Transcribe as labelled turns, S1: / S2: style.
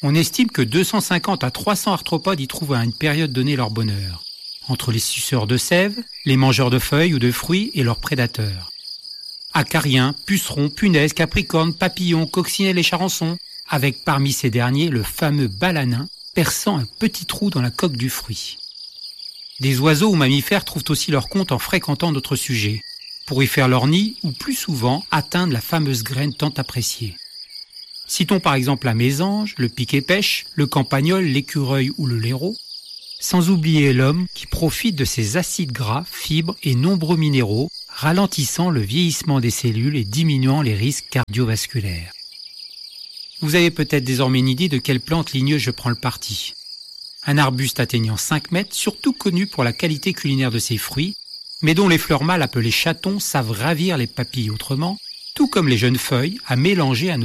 S1: On estime que 250 à 300 arthropodes y trouvent à une période donnée leur bonheur, entre les suceurs de sève, les mangeurs de feuilles ou de fruits et leurs prédateurs. Acariens, pucerons, punaises, capricornes, papillons, coccinelles et charançons, avec parmi ces derniers le fameux balanin perçant un petit trou dans la coque du fruit. Des oiseaux ou mammifères trouvent aussi leur compte en fréquentant notre sujet, pour y faire leur nid ou plus souvent atteindre la fameuse graine tant appréciée. Citons par exemple la mésange, le piquet-pêche, le campagnol, l'écureuil ou le laireau, sans oublier l'homme qui profite de ses acides gras, fibres et nombreux minéraux, ralentissant le vieillissement des cellules et diminuant les risques cardiovasculaires. Vous avez peut-être désormais une idée de quelle plante ligneuse je prends le parti. Un arbuste atteignant 5 mètres, surtout connu pour la qualité culinaire de ses fruits, mais dont les fleurs mâles appelées chatons savent ravir les papilles autrement, tout comme les jeunes feuilles à mélanger à nos